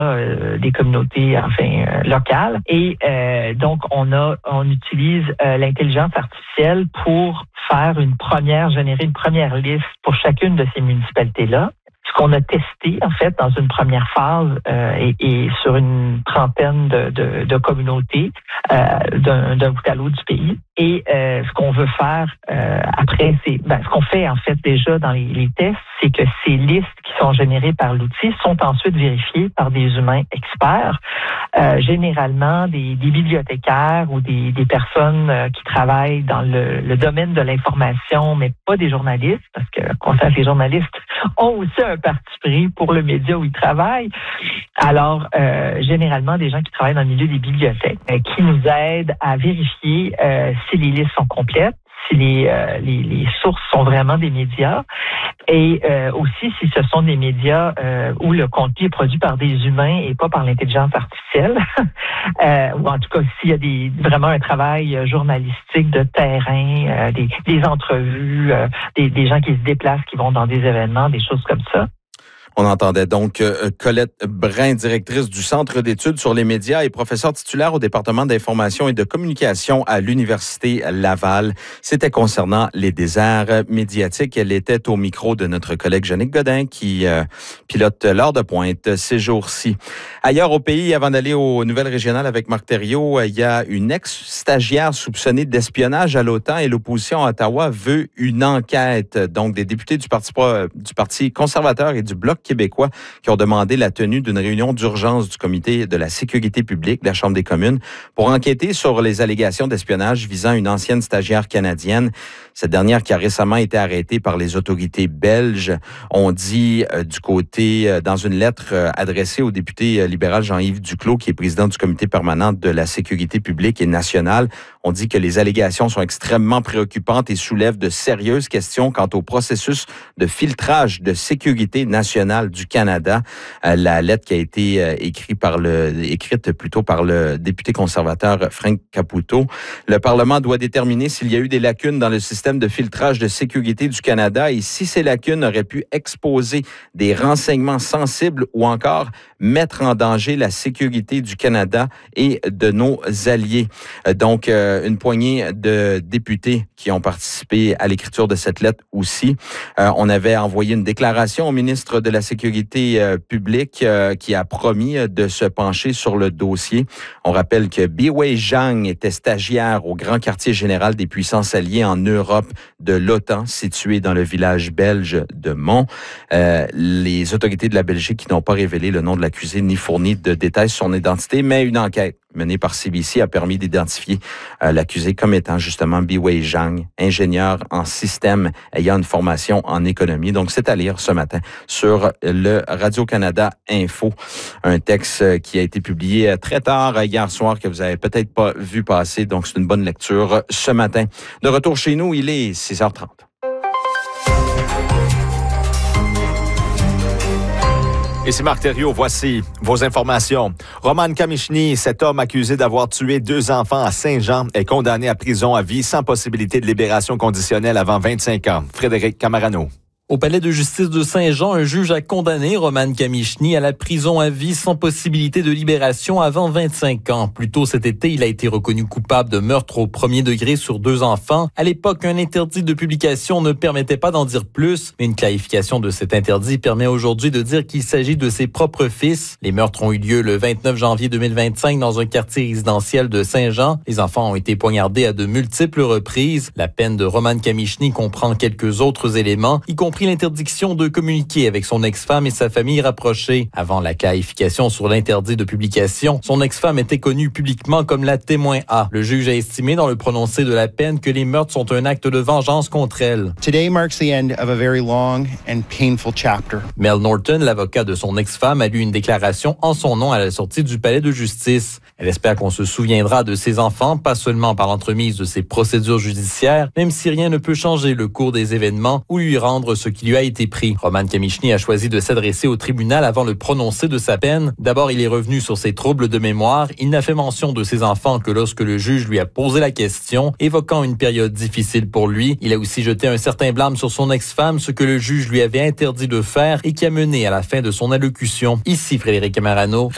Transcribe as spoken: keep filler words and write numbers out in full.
euh, des communautés enfin euh, locales. Et euh, donc, on a on utilise euh, l'intelligence artificielle pour faire une première, générer une première liste pour chacune de ces municipalités-là. Ce qu'on a testé, en fait, dans une première phase euh, et, et sur une trentaine de, de, de communautés euh, d'un, d'un bout à l'autre du pays. Et euh, ce qu'on veut faire euh, après, c'est ben, ce qu'on fait en fait déjà dans les, les tests, c'est que ces listes qui sont générées par l'outil sont ensuite vérifiées par des humains experts, euh, généralement des, des bibliothécaires ou des, des personnes euh, qui travaillent dans le, le domaine de l'information, mais pas des journalistes, parce que on sait que les journalistes ont aussi un parti pris pour le média où ils travaillent. Alors, euh, généralement, des gens qui travaillent dans le milieu des bibliothèques, euh, qui nous aident à vérifier euh, si les listes sont complètes, si les, euh, les, les sources sont vraiment des médias, et euh, aussi si ce sont des médias euh, où le contenu est produit par des humains et pas par l'intelligence artificielle, euh, ou en tout cas s'il y a des, vraiment un travail journalistique de terrain, euh, des, des entrevues, euh, des, des gens qui se déplacent, qui vont dans des événements, des choses comme ça. On entendait donc euh, Colette Brun, directrice du Centre d'études sur les médias et professeure titulaire au département d'information et de communication à l'Université Laval. C'était concernant les déserts médiatiques. Elle était au micro de notre collègue Jannick Godin qui euh, pilote l'heure de pointe ces jours-ci. Ailleurs au pays, avant d'aller aux nouvelles régionales avec Marc Thériault, il y a une ex-stagiaire soupçonnée d'espionnage à l'OTAN et l'opposition à Ottawa veut une enquête. Donc, des députés du Parti, du Parti conservateur et du Bloc québécois qui ont demandé la tenue d'une réunion d'urgence du comité de la sécurité publique de la Chambre des communes pour enquêter sur les allégations d'espionnage visant une ancienne stagiaire canadienne. Cette dernière qui a récemment été arrêtée par les autorités belges. On dit euh, du côté, euh, dans une lettre euh, adressée au député euh, libéral Jean-Yves Duclos, qui est président du comité permanent de la sécurité publique et nationale, on dit que les allégations sont extrêmement préoccupantes et soulèvent de sérieuses questions quant au processus de filtrage de sécurité nationale du Canada. Euh, la lettre qui a été euh, écrite par le, écrite plutôt par le député conservateur Frank Caputo. Le Parlement doit déterminer s'il y a eu des lacunes dans le système de filtrage de sécurité du Canada et si ces lacunes auraient pu exposer des renseignements sensibles ou encore mettre en danger la sécurité du Canada et de nos alliés. Euh, donc, euh, une poignée de députés qui ont participé à l'écriture de cette lettre aussi. Euh, on avait envoyé une déclaration au ministre de la Sécurité euh, publique euh, qui a promis euh, de se pencher sur le dossier. On rappelle que Biwei Zhang était stagiaire au Grand Quartier général des puissances alliées en Europe de l'OTAN, situé dans le village belge de Mont. Euh, les autorités de la Belgique qui n'ont pas révélé le nom de l'accusé ni fourni de détails sur son identité, mais une enquête menée par C B C a permis d'identifier euh, l'accusé comme étant justement Biwei Zhang, ingénieur en système ayant une formation en économie. Donc, c'est à lire ce matin sur le Radio-Canada Info. Un texte qui a été publié très tard hier soir que vous avez peut-être pas vu passer. Donc, c'est une bonne lecture ce matin. De retour chez nous, il est six heures trente. Et c'est Marc Thériault, voici vos informations. Roman Kamichny, cet homme accusé d'avoir tué deux enfants à Saint-Jean, est condamné à prison à vie sans possibilité de libération conditionnelle avant vingt-cinq ans. Frédéric Camarano. Au palais de justice de Saint-Jean, un juge a condamné Roman Kamichny à la prison à vie sans possibilité de libération avant vingt-cinq ans. Plus tôt cet été, il a été reconnu coupable de meurtre au premier degré sur deux enfants. À l'époque, un interdit de publication ne permettait pas d'en dire plus, mais une clarification de cet interdit permet aujourd'hui de dire qu'il s'agit de ses propres fils. Les meurtres ont eu lieu le vingt-neuf janvier deux mille vingt-cinq dans un quartier résidentiel de Saint-Jean. Les enfants ont été poignardés à de multiples reprises. La peine de Roman Kamichny comprend quelques autres éléments, y compris l'interdiction de communiquer avec son ex-femme et sa famille rapprochée. Avant la clarification sur l'interdit de publication, son ex-femme était connue publiquement comme la témoin A. Le juge a estimé dans le prononcé de la peine que les meurtres sont un acte de vengeance contre elle. Today marks the end of a very long and painful chapter. Mel Norton, l'avocat de son ex-femme, a lu une déclaration en son nom à la sortie du palais de justice. Elle espère qu'on se souviendra de ses enfants, pas seulement par l'entremise de ses procédures judiciaires, même si rien ne peut changer le cours des événements ou lui rendre ce qui lui a été pris. Roman Kamichny a choisi de s'adresser au tribunal avant le prononcé de sa peine. D'abord, il est revenu sur ses troubles de mémoire. Il n'a fait mention de ses enfants que lorsque le juge lui a posé la question, évoquant une période difficile pour lui. Il a aussi jeté un certain blâme sur son ex-femme, ce que le juge lui avait interdit de faire et qui a mené à la fin de son allocution. Ici Frédéric Camarano.